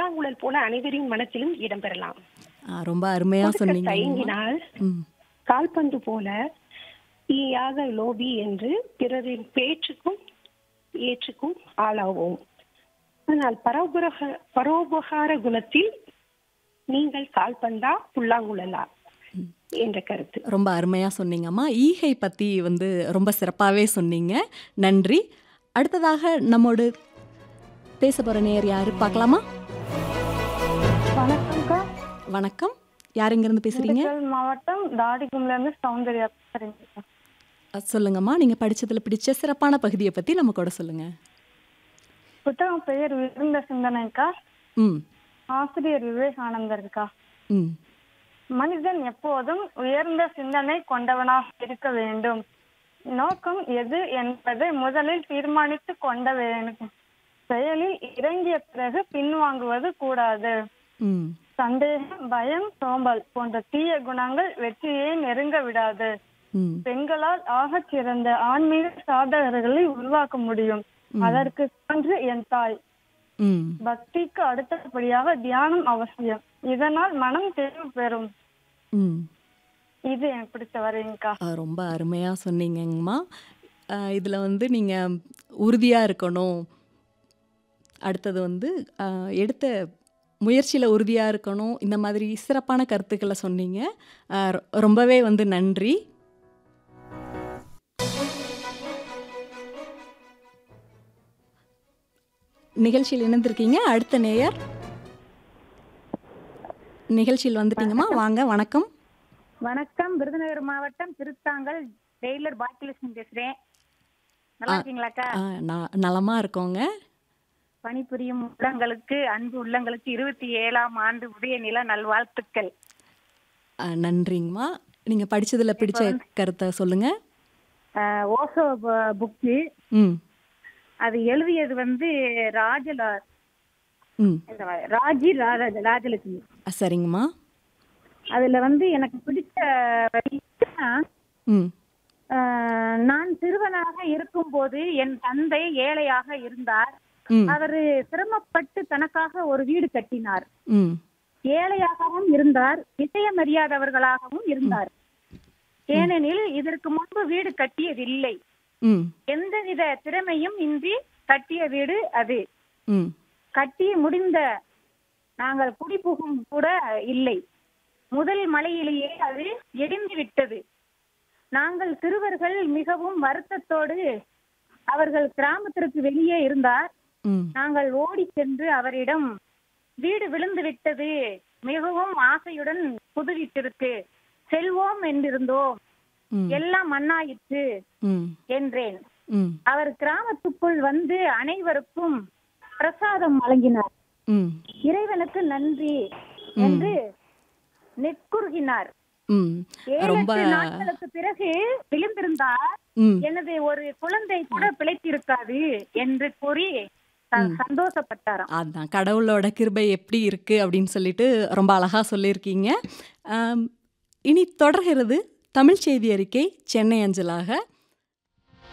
புல்லாங்குழல் போல அனைவரின் மனத்திலும் இடம்பெறலாம். ரொம்ப அருமையா கொடுக்க சொன்னீங்கம்மா. தயங்கினால் ம். கால்பந்து போல ஈயாக லோபி என்று பிறரின் பேச்சுக்கும் ஏற்றுக்கும் ஆளாவோம். ஆனால் பரோபகார குணத்தில் நீங்கள் கால்பந்தா புல்லாங்குழலா என்ற கருத்து. ரொம்ப அருமையா சொன்னீங்கம்மா. ஈகை பத்தி ரொம்ப சிறப்பாவே சொன்னீங்க. நன்றி. அடுத்ததாக நம்மோடு பேச போற நேயர் யாரு பார்க்கலாமா? வணக்கம்க்கா. வணக்கம். யார் எங்கிருந்து பேசுறீங்க? திண்டுக்கல் மாவட்டம் தாடிக்கும்ல இருந்து சௌந்தர்யா பேசுறேங்கக்கா. சொல்லுங்கம்மா. நீங்க படிச்சதுல பிடிச்ச சிறப்பான பகுதியை பத்தி நம்ம கூட சொல்லுங்க. புத்தகம் பெயர் விருந்த சிந்தனைக்கா. ம். ஆசிரியர் விவேகானந்தர்க்கா. ம். மனிதன் எப்போதும் உயர்ந்த சிந்தனை கொண்டவனாக இருக்க வேண்டும். நோக்கம் எது என்பதை முதலில் தீர்மானித்து கொண்ட வேண்டும். செயலில் இறங்கிய பிறகு பின்வாங்குவது கூடாது. ம். சந்தேகம், பயம், சோம்பல் போன்ற தீய குணங்கள் வெற்றியை நெருங்க விடாது. ம். பெண்களால் ஆகச் சிறந்த ஆன்மீக சாதகர்களை உருவாக்க முடியும். அதற்கு சான்று என் தாய். ம். பக்திக்கு அடுத்தபடியாக தியானம் அவசியம். இதனால் மனம் தெளிவு பெறும். ம். இது எனக்கு பிடிச்ச வரையங்கக்கா. ரொம்ப அருமையா சொன்னீங்கம்மா. இதுல நீங்க உறுதியா இருக்கணும். அடுத்தது எடுத்த முயற்சியில உறுதியா இருக்கணும். இந்த மாதிரி சிறப்பான கருத்துக்களை சொன்னீங்க. ரொம்பவே நன்றி. நிகழ்ச்சியில் இணைந்திருக்கீங்க. அடுத்த நேயர் நிகழ்ச்சியில் வந்துட்டீங்கம்மா. வாங்க. வணக்கம். வணக்கம். விருதுநகர் மாவட்டம் திருத்தாங்கல் டெய்லர் பாக்கியலட்சுமி பேசுறேன். நல்லா இருக்கீங்களாக்கா? நலமா இருக்கோங்க. பணிபுரியும் உள்ளங்களுக்கு, அன்பு உள்ளங்களுக்கு 27ஆம் ஆண்டு உதய நில நல்வாழ்த்துக்கள். நன்றிங்கம்மா. நீங்க படிச்சதுல பிடிச்ச கருத்தை சொல்லுங்க. ஓசோ புக்கு. ம். அது எழுதியது ராஜலட்சுமி. சரிங்கம்மா. அதுல எனக்கு பிடிச்ச வரின்னா, நான் சிறுவனாக இருக்கும் போது என் தந்தை ஏழையாக இருந்தார். அவரு சிரமப்பட்டு தனக்காக ஒரு வீடு கட்டினார். ஏழையாகவும் இருந்தார், விஷயமறியாதவர்களாகவும் இருந்தார். ஏனெனில் இதற்கு முன்பு வீடு கட்டியதில்லை. எந்தவித திறமையும் இன்றி கட்டிய வீடு அது. கட்டி முடிந்த நாங்கள் குடிபுகும் கூட இல்லை. முதல் மழையிலேயே அது எரிந்து விட்டது. நாங்கள் சிறுவர்கள் மிகவும் வருத்தத்தோடு, அவர்கள் கிராமத்திற்கு வெளியே இருந்தார். நாங்கள் ஓடி சென்று அவரிடம், வீடு விழுந்து விட்டது, மிகவும் ஆசையுடன் புது வீட்டிற்கு செல்வோம் என்றிருந்தோம், எல்லாம் மண்ணாயிற்று என்றேன். அவர் கிராமத்துக்குள் வந்து அனைவருக்கும் பிரசாதம் வழங்கினார். இறைவனுக்கு நன்றி என்று நெக்குருகினார். 7-8 நாட்களுக்கு பிறகு விழுந்திருந்தார், எனது ஒரு குழந்தை கூட பிழைத்திருக்காது என்று கூறி சந்தோஷப்பட்டாராம். அதான் கடவுளோட கிருபை எப்படி இருக்கு அப்படின்னு சொல்லிட்டு ரொம்ப அழகா சொல்லியிருக்கீங்க. இனி தொடர்கிறது தமிழ் செய்தி அறிக்கை சென்னை அஞ்சலாக.